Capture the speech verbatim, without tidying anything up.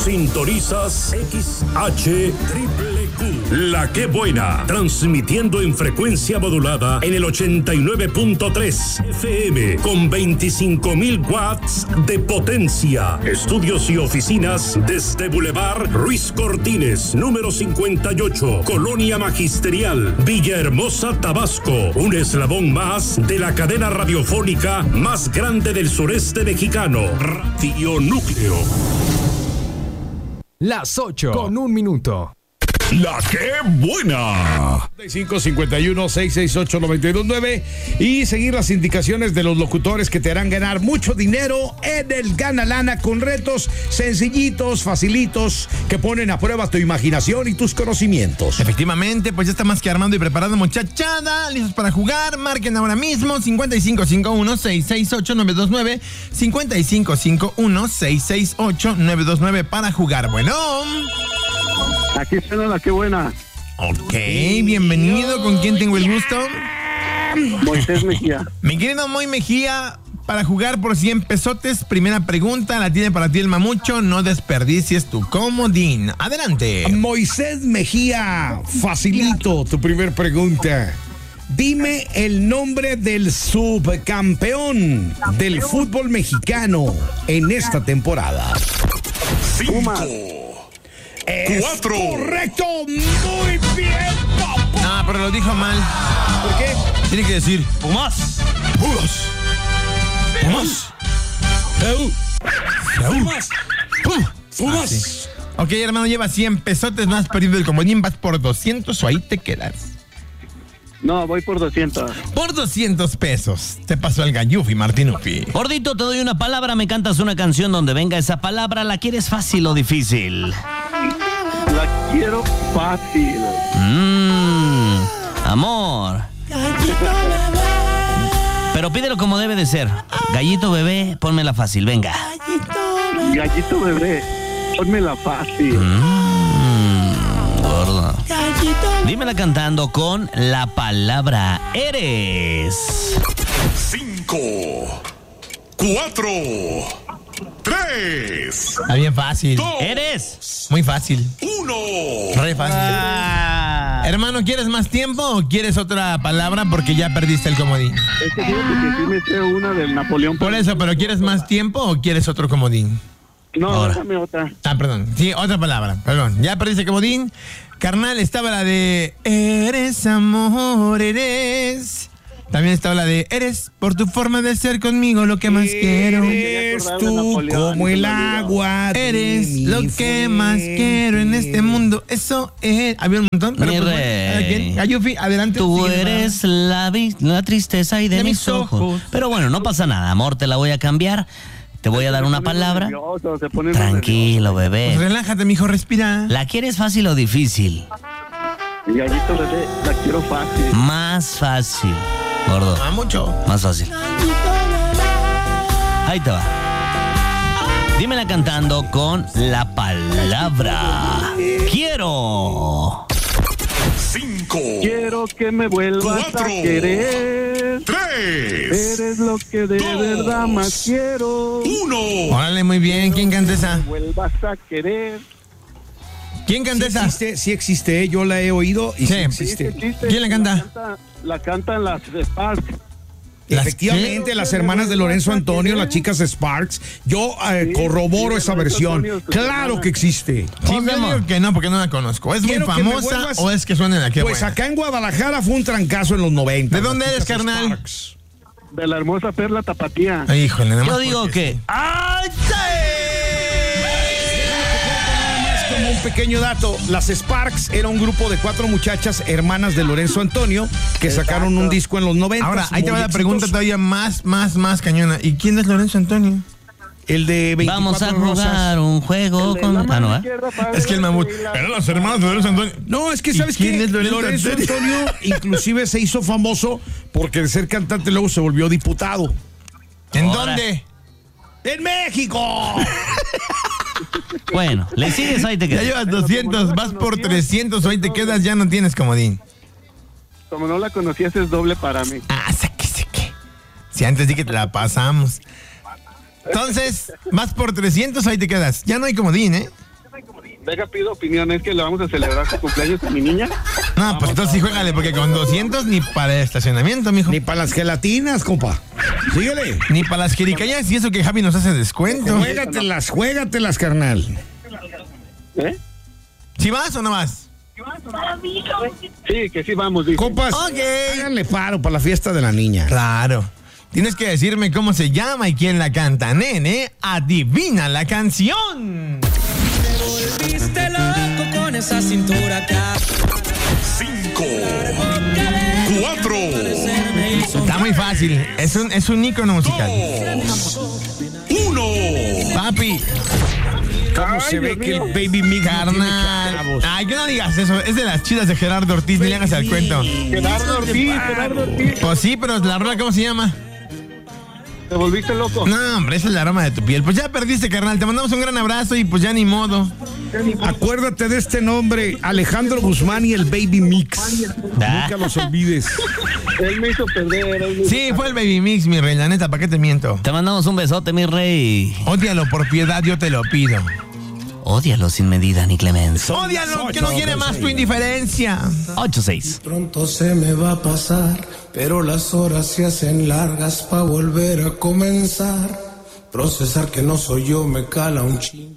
Sintonizas X H Triple Q, La Que Buena, transmitiendo en frecuencia modulada en el ochenta y nueve punto tres F M con veinticinco mil watts de potencia. Estudios y oficinas desde Boulevard Ruiz Cortines, número cincuenta y ocho, Colonia Magisterial, Villahermosa, Tabasco. Un eslabón más de la cadena radiofónica más grande del sureste mexicano, Radio Núcleo. Las ocho con un minuto. La Que Buena. cinco cincuenta y uno, seiscientos sesenta y ocho, noventa y dos nueve y seguir las indicaciones de los locutores que te harán ganar mucho dinero en el Gana Lana con retos sencillitos, facilitos, que ponen a prueba tu imaginación y tus conocimientos. Efectivamente, pues ya está más que armando y preparado, muchachada, listos para jugar. Marquen ahora mismo cincuenta y cinco cincuenta y uno, seiscientos sesenta y ocho, novecientos veintinueve, cincuenta y cinco cincuenta y uno, seiscientos sesenta y ocho, novecientos veintinueve para jugar. Bueno, aquí suena La Que Buena. ok, bienvenido. ¿Con quién tengo el gusto? Moisés Mejía. Mi querido Moy Mejía, para jugar por cien pesotes, primera pregunta, la tiene para ti el mamucho, no desperdicies tu comodín. Adelante. Moisés Mejía, facilito tu primer pregunta. Dime el nombre del subcampeón del fútbol mexicano en esta temporada. Cinco. Es Cuatro. correcto, muy bien, papá. No, pero lo dijo mal. ¿Por qué? Tiene que decir Pumas. Pumas. Pumas. Pumas. Pumas. Ah, sí. Ok, hermano, lleva cien pesotes, no has perdido el comodín, vas por doscientos o ahí te quedas. No, voy por doscientos. Por doscientos pesos, te pasó el Gallufi, Martinufi. Gordito, te doy una palabra, me cantas una canción donde venga esa palabra. ¿La quieres fácil o difícil? La quiero fácil. Mmm, amor. Pero pídelo como debe de ser. Gallito bebé, pónmela fácil, venga. Gallito bebé, pónmela fácil. Mmm, gordo. Dímela cantando con la palabra eres. Cinco. Cuatro. Tres. Está bien fácil. Dos. Eres. Muy fácil. Uno. Re fácil. Ah. Hermano, ¿quieres más tiempo o quieres otra palabra porque ya perdiste el comodín? Es que fíjate que sí me sé una del Napoleón. Por eso, pero ¿quieres más tiempo o quieres otro comodín? No, Ahora. dame otra. Ah, perdón. Sí, otra palabra. Perdón. Ya perdiste el comodín. Carnal, estaba la de eres amor, eres. También estaba la de eres por tu forma de ser conmigo lo que más quiero. Eres tú como el agua de Eres mi lo que fuente. más quiero en este mundo. Eso es. Había un montón. Pero Mi pues, rey. bueno, ¿quién? Ayufi, adelante. Tú Sigue, eres la, vi- la tristeza y de, De mis mis ojos. ojos. Pero bueno, no pasa nada, amor, te la voy a cambiar. Te voy a dar una palabra. Nervioso, se pone Tranquilo, Pues bebé. relájate, mijo, respira. ¿La quieres fácil o difícil? nervioso. Gallito bebé, la quiero fácil. Más fácil, gordo. Ah, mucho. Más fácil. Ahí te va. Dímela cantando con la palabra quiero. Cinco. Quiero que me vuelvas Cuatro. a querer. Tres. Eres lo que de Dos. verdad más quiero. Uno. Órale, muy bien. ¿Quién canta esa? Vuelvas a querer. ¿Quién canta Sí esa? existe, sí existe, yo la he oído y sí, Sí. existe. Sí, existe. ¿Quién la canta? La, canta, la cantan las Sparks. Efectivamente, ¿Qué? las hermanas de Lorenzo Antonio, las chicas Sparks, yo eh, Sí, corroboro sí, esa Lorenzo versión. Antonio, sus Claro hermanas. que existe. Sí, Oh, mi yo amor. digo que no, porque no la conozco. ¿Es Quiero muy que me famosa vuelvas- o es que suena en la que Pues buena? acá en Guadalajara fue un trancazo en los noventa. ¿De dónde las eres, chicas carnal? Sparks. De la hermosa Perla Tapatía. Ay, híjole, nada más Yo digo porque que. sí. ¡Ay, Como un pequeño dato, las Sparks era un grupo de cuatro muchachas hermanas de Lorenzo Antonio que sacaron un disco en los noventa. Ahora, ahí te va la pregunta todavía más, más, más cañona. ¿Y quién es Lorenzo Antonio? El de veinticuatro Vamos a rosas. jugar un juego El de con. la Ah, mano no, ¿eh? izquierda para Es que el mamut. adelante y la- Eran las hermanas de Lorenzo Antonio. No, es que ¿Y sabes quién que es Lorenzo Lorenzo Antonio? Antonio inclusive se hizo famoso porque de ser cantante luego se volvió diputado. ¿En Ahora. dónde? ¡En México! Bueno, le sigues, ahí te Ya quedas. llevas doscientos, vas por trescientos, hoy te quedas, ya no tienes comodín. Como no la conocías, es doble para mí. Ah, saque, saque. Si antes sí que te la pasamos. Entonces, vas por trescientos, ahí te quedas. Ya no hay comodín, ¿eh? Deja, pido opinión, es que le vamos a celebrar su cumpleaños a mi niña. No, pues entonces sí juégale, porque con doscientos ni para el estacionamiento, mijo. Ni para las gelatinas, compa. Síguele. Ni para las jericayas y eso que Javi nos hace descuento. Juégatelas, juégatelas, carnal. ¿Eh? ¿Sí vas o no vas? Sí, que sí vamos, dice. Compas, Ok. háganle paro para la fiesta de la niña. Claro. Tienes que decirme cómo se llama y quién la canta, nene. Adivina la canción. Volviste loco con esa cintura acá. Cinco, cuatro, Está muy fácil. Es un, es un ícono musical. uno. Papi, ¿Cómo se ve que el Baby Mix no tiene carnal. chavos? Ay, que no digas eso. Es de las chidas de Gerardo Ortiz. Ni le hagas al cuento. Gerardo Ortiz, Gerardo Ortiz. Pues sí, pero la rola, ¿cómo se llama? Te volviste loco. No, hombre, ese es el aroma de tu piel. Pues ya perdiste, carnal. Te mandamos un gran abrazo y pues ya ni modo. Acuérdate de este nombre, Alejandro Guzmán y el Baby Mix. Ah. Nunca los olvides. Él me hizo perder. él me hizo- Sí, fue el Baby Mix, mi rey. La neta, ¿para qué te miento? Te mandamos un besote, mi rey. Ódialo por piedad, yo te lo pido. Ódialo sin medida ni clemencia. Ódialo, que no quiere más tu indiferencia. ocho seis. Pronto se me va a pasar, pero las horas se hacen largas para volver a comenzar. Procesar que no soy yo me cala un chingo.